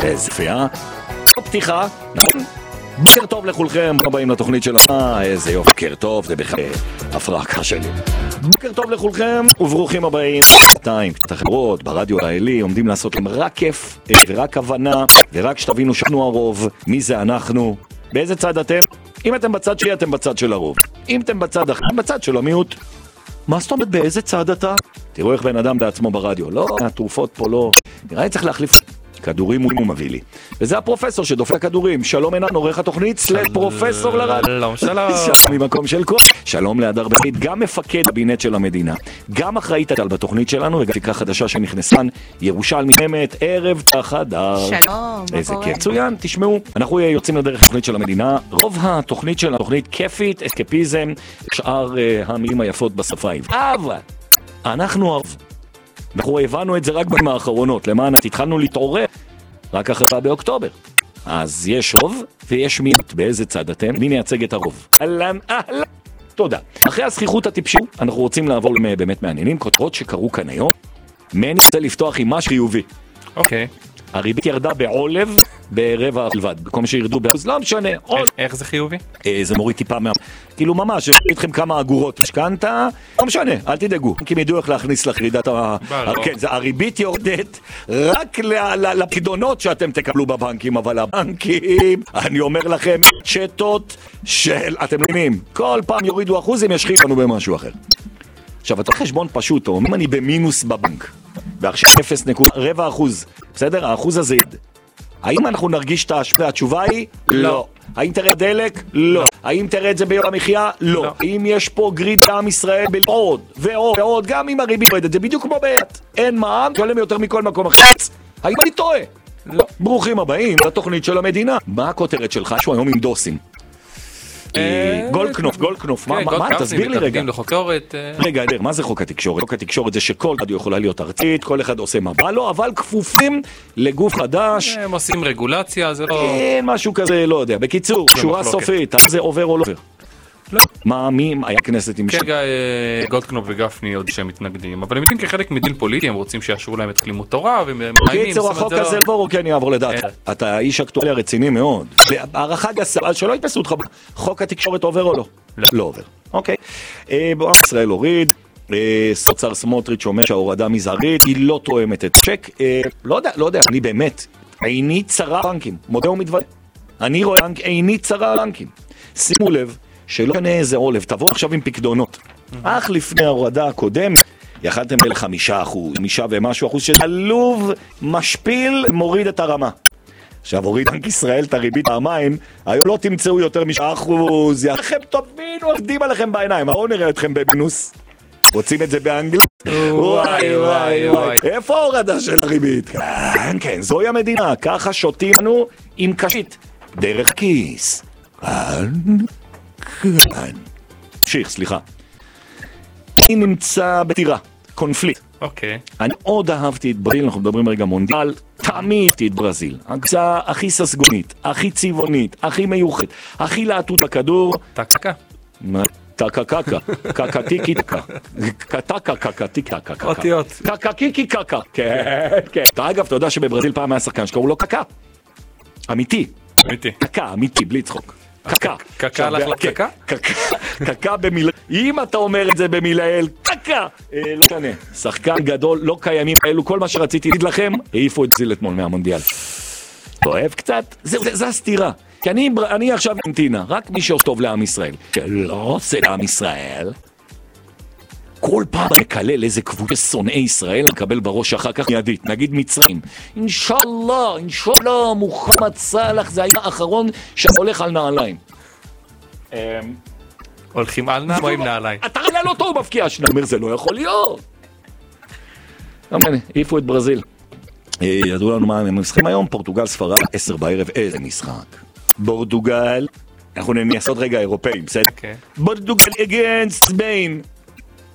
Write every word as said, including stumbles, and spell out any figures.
איזה פייה. פתיחה, נכון? בוקר טוב לכולכם, הבאים לתוכנית של... אה, איזה יופי, בוקר טוב, זה בכלל הפרעה שלי. בוקר טוב לכולכם, וברוכים הבאים. שתיים, קצת החברות, ברדיו הישראלי, עומדים לעשות להם רק כיף, ורק הבנה, ורק שתבינו שאנחנו הרוב, מי זה אנחנו, באיזה צד אתם? אם אתם בצד שלי, אתם בצד של הרוב. אם אתם בצד אחר, בצד של המיעוט. מה זאת אומרת, באיזה צד אתה? תראו איך בן אדם בעצמו ברדיו. לא, התרופות פה לא... נראה לי צריך להחליף... כדורים הוא מביא לי. וזה הפרופסור שדופק כדורים. שלום עינן, עורך התוכנית, סלט פרופסור לרדיו. שלום, שלום. שלום ממקום של כל. שלום להדר בית, גם מפקד הבינט של המדינה. גם אחראית על בתוכנית שלנו, וגם פיקרה חדשה שנכנסן, ירושלמי אמת, ערב חדר. שלום. איזה כיף. מצוין, תשמעו. אנחנו יוצאים לדרך התוכנית של המדינה. רוב התוכנית של התוכנית כיפית, אסקפיזם, שאר uh, המילים היפות בשפה העברית. אבל, אנחנו אוהב. אנחנו הבנו את זה רק בימים האחרונות, למען התחלנו להתעורר רק אחרי באוקטובר. אז יש רוב ויש מיעוט. באיזה צד אתם? מי מייצג את הרוב? אהלן, אהלן. תודה. אחרי הזכיחות הטיפשית, אנחנו רוצים לעבור באמת מעניינים, כותרות שקרו כאן היום. מני רוצה לפתוח עם משהו חיובי. אוקיי. הריבית ירדה בעולב ברבע בלבד, במקום שירדו באחוז, לא משנה. איך זה חיובי? זה מוריד טיפה מה... כאילו ממש, אני אתכם כמה אגורות משכנתה, לא משנה, אל תדאגו, כי הם ידעו איך להכניס לחרידת ה... כן, הריבית יורדת רק לפקידונות שאתם תקבלו בבנקים, אבל הבנקים, אני אומר לכם, צ'טות של... אתם מבינים, כל פעם יורידו אחוזים, ישחיל לנו במשהו אחר. עכשיו, אתה חשבון פשוט, אם אני במינוס בבנק, ועכשיו אפס נקודה רבע אחוז, בסדר? האחוז הזה יד. האם אנחנו נרגיש את ההשפעה? התשובה היא לא. האם תראה דלק? לא. האם תראה את זה ביום המחיה? לא. האם יש פה גריד לעם ישראל בעוד ועוד ועוד, גם אם הריבית יורדת, זה בדיוק כמו בעת. אין מע"מ, תשלם יותר מכל מקום אחר. האם אני טועה? לא. ברוכים הבאים לתוכנית של המדינה. מה הכותרת שלך? שהוא היום עם דוסים. גולדקנופ, גולדקנופ, מה, תסביר לי רגע. רגע, מה זה חוק התקשורת? חוק התקשורת זה שכל רדיו יכולה להיות ארצית, כל אחד עושה מה בא לו, אבל כפופים לגוף חדש. הם עושים רגולציה, זה לא... אין משהו כזה, לא יודע. בקיצור, שורה סופית, זה עובר או לא עובר? לא. מה, מי היה כנסת עם... כרגע גולדקנופ וגפני עוד שהם מתנגדים, אבל הם יודעים כחלק מדיל פוליטי, הם רוצים שיאשרו להם את לימוד תורה, קיצור, החוק הזה לא או כן יעבור לדעת. אתה איש אקטואלי רציני מאוד. הערכה גסה, אז שלא יתפסו אותך, חוק התקשורת עובר או לא? לא עובר. אוקיי. בעם ישראל הוריד, סוצר סמוטריץ' אומר שההורדה מזערית, היא לא תואמת את צ'ק. לא יודע, לא יודע, אני באמת, עיני צרה בנקים, מודה ומתוודה. אני רואה עיני צרה בנקים. שימו לב, שלא קנה איזה עולב, תבוא עכשיו עם פקדונות. אך לפני ההורדה הקודמת, יכלתם אל חמישה אחוז, חמישה ומשהו אחוז, שתלוב משפיל מוריד את הרמה. עכשיו הוריד בנק ישראל את הריבית פעמיים, היום לא תמצאו יותר משעה אחוז, יחם תבינו, עובדים עליכם בעיניים, בואו נראה אתכם במינוס. רוצים את זה באנגלית? וואי וואי וואי. איפה ההורדה של הריבית? כן, כן, זוהי המדינה, ככה שותים לנו עם קשית, דרך כיס. כן. תמשיך, סליחה. אני נמצא בטירה, קונפליקט. אוקיי. אני עוד אהבתי את ברזיל, אנחנו מדברים רגע מונדיאל, תמיד את ברזיל. הקבוצה הכי ססגונית, הכי צבעונית, הכי מיוחדת, הכי להטות בכדור. טקקה. טקקקה, קקטיקי טקה. קטקה, קקטיקי טקה. אותיות. קקקיקי קקה. כן, כן. אגב, אתה יודע שבברזיל פעם היה שחקן שקראו לו קקה. אמיתי. אמיתי. קקה, אמיתי, בלי צחוק. קקה. קקה הלך לקקה? קקה במילה... אם אתה אומר את זה במילאל, קקה! לא משנה. שחקן גדול, לא קיימים אלו, כל מה שרציתי להגיד לכם, העיפו את זיל אתמול מהמונדיאל. אוהב קצת? זה הסתירה. כי אני עכשיו אנטינה, רק מי שטוב לעם ישראל. שלא רוצה לעם ישראל, כל פעם מקלל איזה קבוצה שונאי ישראל, נקבל בראש אחר כך מיידית, נגיד מצרים. אינשאללה, אינשאללה, מוחמד סלאח, זה היה האחרון שהולך על נעליים. הולכים על נעליים או עם נעליים? אתה ראה לו אותו, הוא מפקיע שנה. אומר, זה לא יכול להיות. העיפו את ברזיל. ידעו לנו מה הם משחקים היום, פורטוגל ספרד, עשר בערב, איזה משחק. פורטוגל, אנחנו נעשות רגע אירופאים, בסדר? פורטוגל against ספיין.